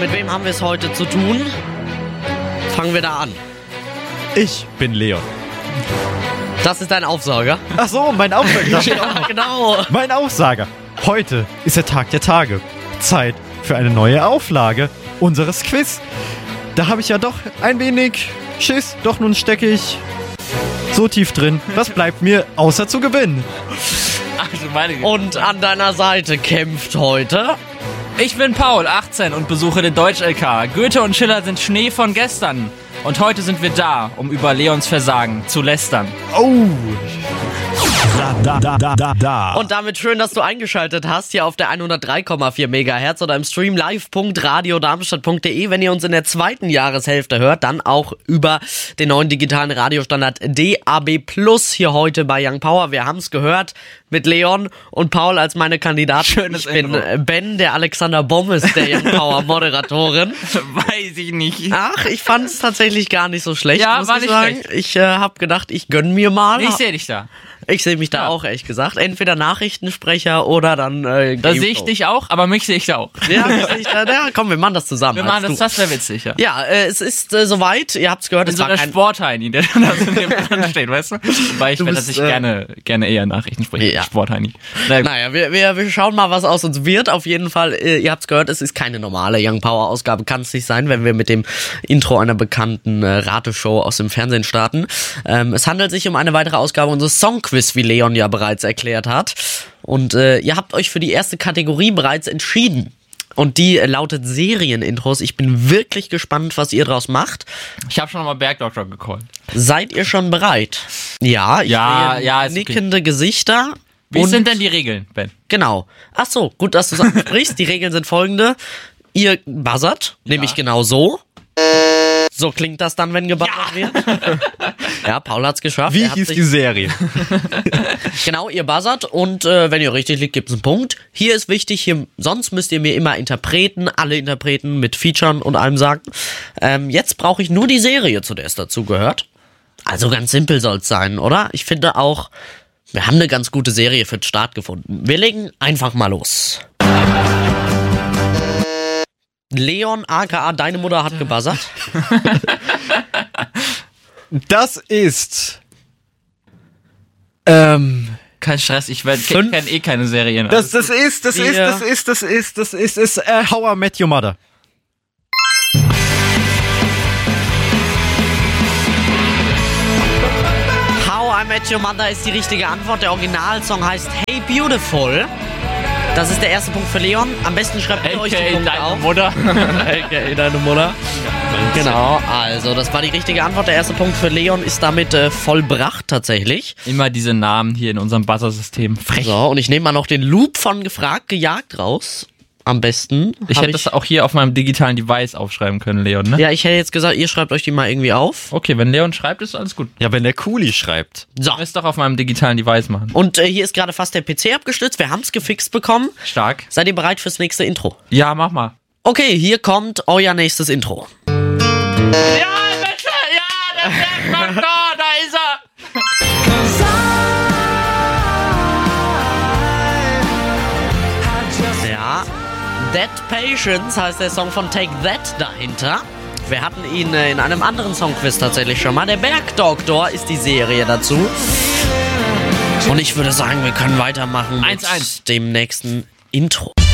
mit wem haben wir es heute zu tun? Fangen wir da an. Ich bin Leon. Das ist dein Aufsager? Ach so, mein Aufsager. Ja, genau. Mein Aufsager. Heute ist der Tag der Tage. Zeit für eine neue Auflage unseres Quiz. Da habe ich ja doch ein wenig Schiss. Doch nun stecke ich so tief drin. Was bleibt mir, außer zu gewinnen? Ach, du meine Und an deiner Seite kämpft heute... Ich bin Paul, 18 und besuche den Deutsch-LK. Goethe und Schiller sind Schnee von gestern. Und heute sind wir da, um über Leons Versagen zu lästern. Oh. Und damit schön, dass du eingeschaltet hast hier auf der 103,4 MHz oder im Stream live.radiodarmstadt.de. Wenn ihr uns in der zweiten Jahreshälfte hört, dann auch über den neuen digitalen Radiostandard DAB+, hier heute bei Young Power. Wir haben es gehört mit Leon und Paul als meine Kandidaten. Schönes Ich bin Intro. Ben, der Alexander Bommes, der Young Power Moderatorin. Weiß ich nicht. Ach, ich fand es tatsächlich gar nicht so schlecht, Ja, muss war ich nicht sagen. schlecht. Ich habe gedacht, ich gönn mir mal. Ich sehe dich da. Ich sehe mich da Ja. auch, ehrlich gesagt. Entweder Nachrichtensprecher oder dann Da Game sehe ich Show. dich auch, aber mich sehe ich da auch. Ja, mich sehe ich da. Ja, komm, wir machen das zusammen. Wir machen als das, du. das wäre witzig, ja. Ja, es ist soweit. Ihr habt's gehört, In es so war einer kein... Sportheini, der da so nebenan steht, weißt du? Weil ich Du werde bist, tatsächlich gerne eher Nachrichten sprechen. Ja. Sportheini. Naja, wir schauen mal, was aus uns wird. Auf jeden Fall, ihr habt's gehört, es ist keine normale Young Power Ausgabe. Kann es nicht sein, wenn wir mit dem Intro einer bekannten Rateshow aus dem Fernsehen starten. Es handelt sich um eine weitere Ausgabe unseres Songquiz, wie Leon ja bereits erklärt hat. Und ihr habt euch für die erste Kategorie bereits entschieden. Und die lautet Serienintros. Ich bin wirklich gespannt, was ihr draus macht. Ich habe schon mal Bergdoktor gecallt. Seid ihr schon bereit? Ja, ich Ja, sehe ja, ist okay. nickende Gesichter. Wie Und- sind denn die Regeln, Ben? Genau. Ach so, gut, dass du es ansprichst. Die Regeln sind folgende. Ihr buzzert, nämlich genau so. So klingt das dann, wenn gebuzzert wird. Ja, Paul hat's geschafft. Wie Er hat hieß sich- die Serie? Genau, ihr buzzert und wenn ihr richtig liegt, gibt's einen Punkt. Hier ist wichtig, sonst müsst ihr mir immer alle Interpreten mit Featuren und allem sagen. Jetzt brauche ich nur die Serie, zu der es dazugehört. Also ganz simpel soll's sein, oder? Ich finde auch, wir haben eine ganz gute Serie für den Start gefunden. Wir legen einfach mal los. Leon, aka deine Mutter, hat gebuzzert. Das ist... Kein Stress, ich Fünf. kenne eh keine Serien. Das ist How I Met Your Mother. How I Met Your Mother ist die richtige Antwort. Der Originalsong heißt Hey Beautiful. Das ist der erste Punkt für Leon. Am besten schreibt ihr euch die AKA Punkte deine auf. Mutter. AKA deine Mutter. Genau, also das war die richtige Antwort. Der erste Punkt für Leon ist damit vollbracht tatsächlich. Immer diese Namen hier in unserem Buzzer-System. Frech. So, und ich nehme mal noch den Loop von gefragt, gejagt raus. Am besten. Ich hätte das auch hier auf meinem digitalen Device aufschreiben können, Leon, ne? Ja, ich hätte jetzt gesagt, ihr schreibt euch die mal irgendwie auf. Okay, wenn Leon schreibt, ist alles gut. Ja, wenn der Kuli schreibt. So. Ich es doch auf meinem digitalen Device machen. Und hier ist gerade fast der PC abgestürzt. Wir haben es gefixt bekommen. Stark. Seid ihr bereit fürs nächste Intro? Ja, mach mal. Okay, hier kommt euer nächstes Intro. Ja, bitte! Ja, der Bergdoktor, da ist er! Ja, Dead Patience heißt der Song von Take That dahinter. Wir hatten ihn in einem anderen Songquiz tatsächlich schon mal. Der Bergdoktor ist die Serie dazu. Und ich würde sagen, wir können weitermachen mit 1-1. dem nächsten Intro.